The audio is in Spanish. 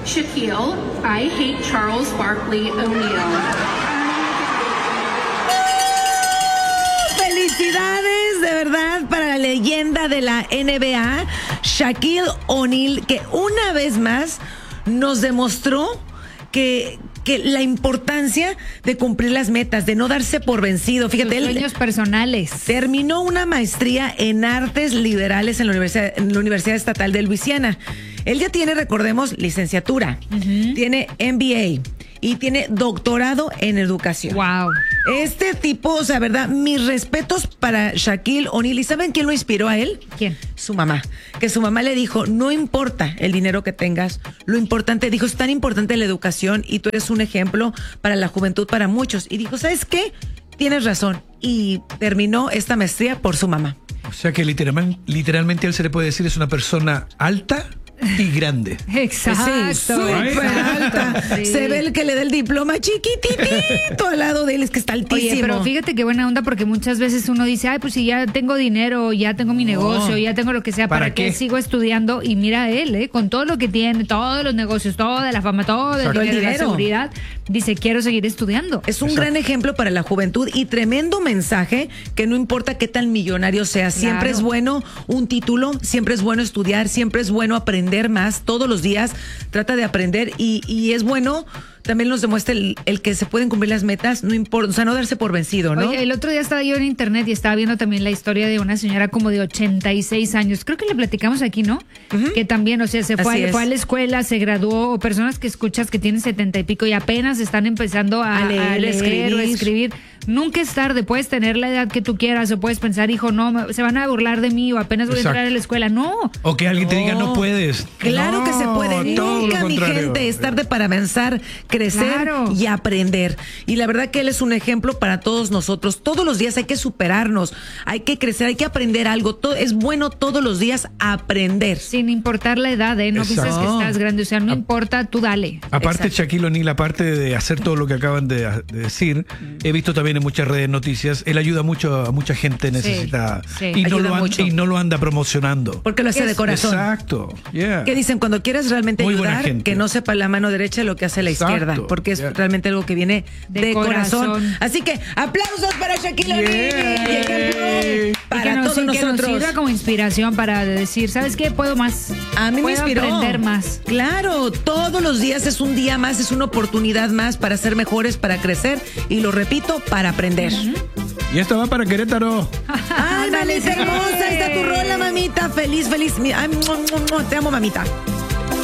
Shaquille, I hate Charles Barkley O'Neal. Felicidades, de verdad, para la leyenda de la NBA, Shaquille O'Neal, que una vez más nos demostró que la importancia de cumplir las metas, de no darse por vencido. Fíjate, sus sueños personales. Terminó una maestría en artes liberales en la Universidad Estatal de Luisiana. Él ya tiene, recordemos, licenciatura, tiene MBA y tiene doctorado en educación. Wow. Este tipo, o sea, verdad, mis respetos para Shaquille O'Neal. ¿Y saben quién lo inspiró a él? ¿Quién? Su mamá. Que su mamá le dijo, no importa el dinero que tengas, lo importante, dijo, es tan importante la educación y tú eres un ejemplo para la juventud, para muchos. Y dijo, ¿sabes qué? Tienes razón. Y terminó esta maestría por su mamá. O sea que literalmente a él se le puede decir es una persona alta y grande. Exacto. Sí, súper alta. Sí. Se ve el que le da el diploma chiquititito al lado de él, es que está altísimo. Oye, pero fíjate qué buena onda, porque muchas veces uno dice, ay, pues si ya tengo dinero, ya tengo mi negocio, ya tengo lo que sea, ¿para qué sigo estudiando? Y mira a él, con todo lo que tiene, todos los negocios, toda la fama, todo el dinero, la seguridad, dice, quiero seguir estudiando. Es un gran ejemplo para la juventud y tremendo mensaje que no importa qué tan millonario sea, siempre es bueno un título, siempre es bueno estudiar, siempre es bueno aprender más, todos los días trata de aprender y es bueno. También nos demuestra el que se pueden cumplir las metas, no importa, o sea, no darse por vencido, ¿no? Oye, el otro día estaba yo en internet y estaba viendo también la historia de una señora como de 86 años. Creo que le platicamos aquí, ¿no? Que también, o sea, se fue a la escuela, se graduó, o personas que escuchas que tienen 70 y pico y apenas están empezando a leer o escribir. Nunca es tarde, puedes tener la edad que tú quieras o puedes pensar, hijo, no, se van a burlar de mí o apenas voy a entrar a la escuela. No. O que alguien te diga, no puedes. Claro que se puede. Nunca, mi gente, es tarde para avanzar, crecer y aprender. Y la verdad que él es un ejemplo para todos nosotros. Todos los días hay que superarnos, hay que crecer, hay que aprender algo. Es bueno todos los días aprender. Sin importar la edad, no piensas que estás grande, o sea, no importa, tú dale. Aparte, Shaquille O'Neal, aparte de hacer todo lo que acaban de decir, he visto también en muchas redes noticias, él ayuda mucho a mucha gente necesitada y no lo anda promocionando. Porque lo hace de corazón. Exacto. ¿Qué dicen? Cuando quieres realmente ayudar, que no sepa la mano derecha lo que hace la izquierda, porque es realmente algo que viene de corazón. Así que aplausos para Shaquille O'Neal para todos nosotros. Que nos sirva como inspiración para decir, ¿sabes qué? Puedo más. A mí me inspiró. Aprender más. Claro, todos los días es un día más, es una oportunidad más para ser mejores, para crecer y lo repito, para aprender. Y esto va para Querétaro. Ay, mamita hermosa, está tu rola, mamita. Feliz. Ay, te amo, mamita.